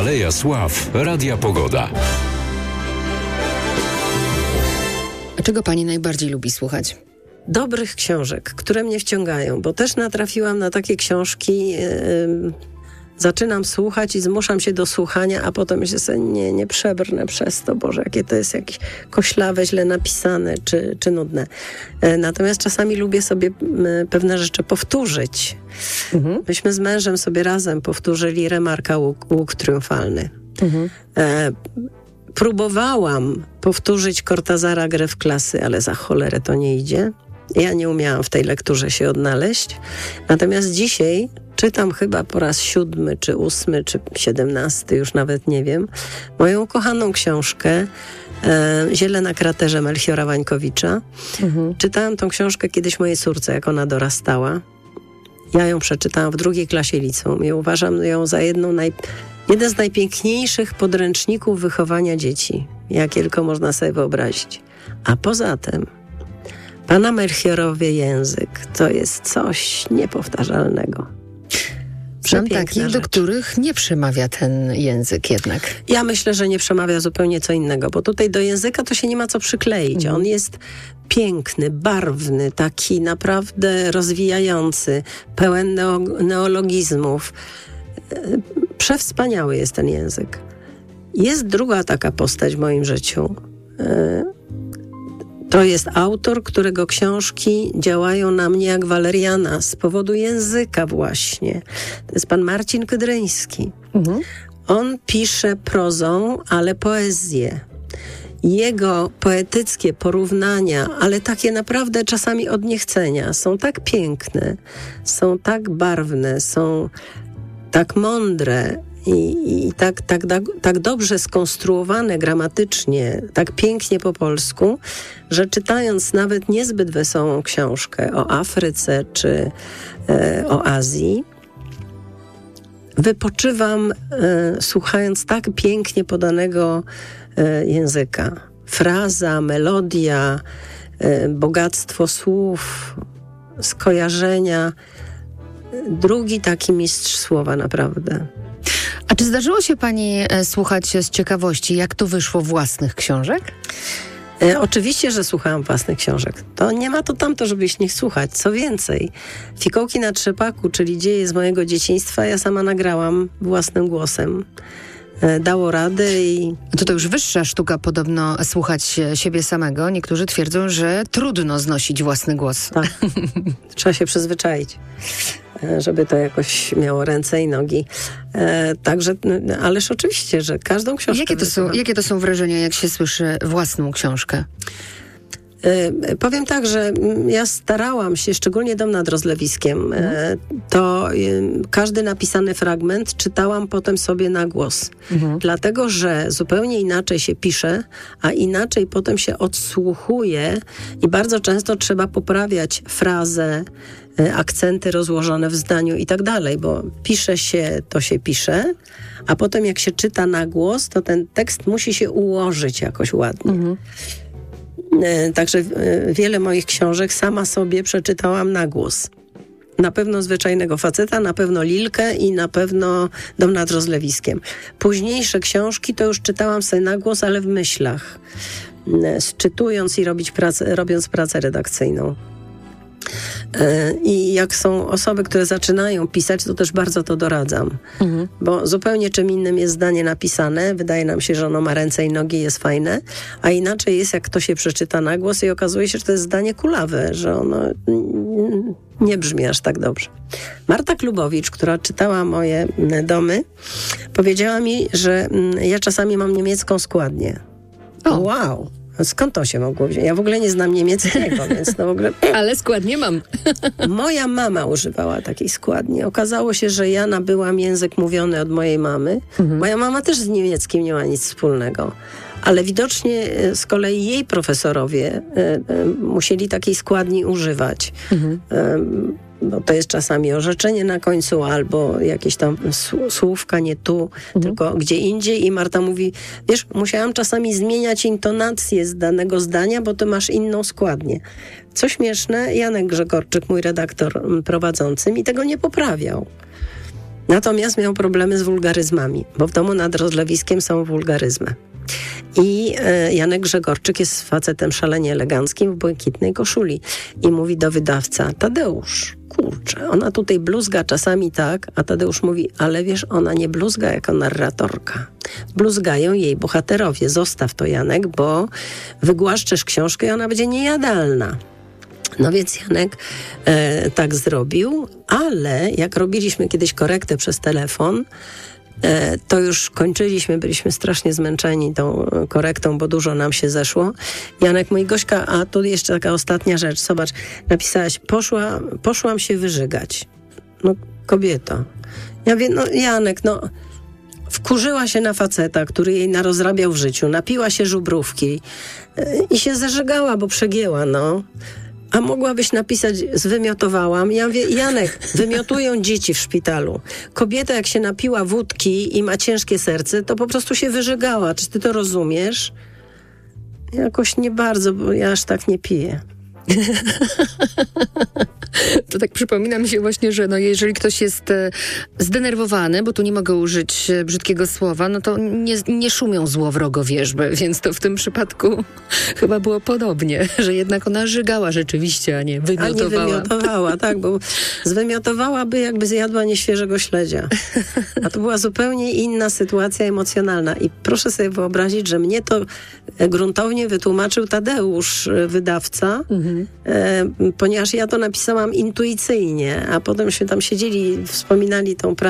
Aleja Sław Radia Pogoda. A czego pani najbardziej lubi słuchać? Dobrych książek, które mnie wciągają, bo też natrafiłam na takie książki, zaczynam słuchać i zmuszam się do słuchania, a potem się sobie nie przebrnę przez to, Boże, jakie to jest jakieś koślawe, źle napisane, czy nudne. Natomiast czasami lubię sobie pewne rzeczy powtórzyć. Myśmy z mężem sobie razem powtórzyli Remarka Łuk Triumfalny. Próbowałam powtórzyć Cortazara Grę w klasy, ale za cholerę to nie idzie. Ja nie umiałam w tej lekturze się odnaleźć. Natomiast dzisiaj czytam chyba po raz 7, czy 8, czy 17, już nawet nie wiem, moją ukochaną książkę Ziele na kraterze Melchiora Wańkowicza. Czytałam tą książkę kiedyś mojej córce, jak ona dorastała. Ja ją przeczytałam w 2. klasie liceum i uważam ją za jeden z najpiękniejszych podręczników wychowania dzieci, jakie tylko można sobie wyobrazić. A poza tym pana Melchiorowy język to jest coś niepowtarzalnego. Znam takich, do których nie przemawia ten język jednak. Ja myślę, że nie przemawia zupełnie co innego, bo tutaj do języka to się nie ma co przykleić. On jest piękny, barwny, taki naprawdę rozwijający, pełen neologizmów. Przewspaniały jest ten język. Jest druga taka postać w moim życiu. To jest autor, którego książki działają na mnie jak waleriana z powodu języka właśnie. To jest pan Marcin Kydryński. On pisze prozą, ale poezję. Jego poetyckie porównania, ale takie naprawdę czasami od niechcenia, są tak piękne, są tak barwne, są tak mądre i tak dobrze skonstruowane gramatycznie, tak pięknie po polsku, że czytając nawet niezbyt wesołą książkę o Afryce czy o Azji, wypoczywam słuchając tak pięknie podanego języka. Fraza, melodia, bogactwo słów, skojarzenia. Drugi taki mistrz słowa naprawdę. A czy zdarzyło się pani słuchać z ciekawości, jak to wyszło własnych książek? Oczywiście, że słuchałam własnych książek. To nie ma to tamto, żeby ich nie słuchać. Co więcej, Fikołki na trzepaku, czyli dzieje z mojego dzieciństwa, ja sama nagrałam własnym głosem. Dało radę i... To już wyższa sztuka podobno słuchać siebie samego. Niektórzy twierdzą, że trudno znosić własny głos. Tak. Trzeba się przyzwyczaić, żeby to jakoś miało ręce i nogi. Także, ależ oczywiście, że każdą książkę... Jakie to są wrażenia, jak się słyszy własną książkę? Powiem tak, że ja starałam się, szczególnie Dom nad Rozlewiskiem, to każdy napisany fragment czytałam potem sobie na głos. Dlatego, że zupełnie inaczej się pisze, a inaczej potem się odsłuchuje i bardzo często trzeba poprawiać frazę, akcenty rozłożone w zdaniu i tak dalej, bo pisze się, to się pisze, a potem jak się czyta na głos, to ten tekst musi się ułożyć jakoś ładnie. Także wiele moich książek sama sobie przeczytałam na głos. Na pewno Zwyczajnego faceta, na pewno Lilkę i na pewno Dom nad Rozlewiskiem. Późniejsze książki to już czytałam sobie na głos, ale w myślach. Czytując i robiąc pracę redakcyjną. I jak są osoby, które zaczynają pisać, to też bardzo to doradzam. Bo zupełnie czym innym jest zdanie napisane. Wydaje nam się, że ono ma ręce i nogi, jest fajne. A inaczej jest, jak to się przeczyta na głos i okazuje się, że to jest zdanie kulawe, że ono nie brzmi aż tak dobrze. Marta Klubowicz, która czytała moje domy, powiedziała mi, że ja czasami mam niemiecką składnię. Wow! Skąd to się mogło wziąć? Ja w ogóle nie znam niemieckiego, więc to w ogóle... Ale składnie mam. Moja mama używała takiej składni. Okazało się, że ja nabyłam język mówiony od mojej mamy. Moja mama też z niemieckim nie ma nic wspólnego. Ale widocznie z kolei jej profesorowie musieli takiej składni używać. Bo to jest czasami orzeczenie na końcu albo jakieś tam słówka nie tu, tylko gdzie indziej. I Marta mówi, wiesz, musiałam czasami zmieniać intonację z danego zdania, bo ty masz inną składnię. Co śmieszne, Janek Grzegorczyk, mój redaktor prowadzący, mi tego nie poprawiał. Natomiast miał problemy z wulgaryzmami, bo w domu nad rozlewiskiem są wulgaryzmy. I Janek Grzegorczyk jest facetem szalenie eleganckim w błękitnej koszuli. I mówi do wydawca: Tadeusz, kurczę, ona tutaj bluzga czasami tak, a Tadeusz mówi: ale wiesz, ona nie bluzga jako narratorka. Bluzgają jej bohaterowie. Zostaw to, Janek, bo wygłaszczesz książkę i ona będzie niejadalna. No więc Janek tak zrobił, ale jak robiliśmy kiedyś korektę przez telefon, to już kończyliśmy, byliśmy strasznie zmęczeni tą korektą, bo dużo nam się zeszło. Janek mówi: Gośka, a tu jeszcze taka ostatnia rzecz, zobacz, napisałaś: poszłam się wyżygać. No kobieto. Ja mówię: no Janek, no wkurzyła się na faceta, który jej narozrabiał w życiu, napiła się żubrówki i się zażegała, bo przegięła, no. A mogłabyś napisać: zwymiotowałam. Ja mówię: Janek, wymiotują dzieci w szpitalu. Kobieta, jak się napiła wódki i ma ciężkie serce, to po prostu się wyżegała. Czy ty to rozumiesz? Jakoś nie bardzo, bo ja aż tak nie piję. To tak przypomina mi się właśnie, że no jeżeli ktoś jest zdenerwowany, bo tu nie mogę użyć brzydkiego słowa, no to nie szumią złowrogowierzby, więc to w tym przypadku chyba było podobnie, że jednak ona żygała rzeczywiście, a nie wymiotowała. A nie wymiotowała, tak, bo zwymiotowałaby, jakby zjadła nieświeżego śledzia. A to była zupełnie inna sytuacja emocjonalna. I proszę sobie wyobrazić, że mnie to gruntownie wytłumaczył Tadeusz, wydawca, ponieważ ja to napisałam intuicyjnie, a potem się tam siedzieli, wspominali tą pracę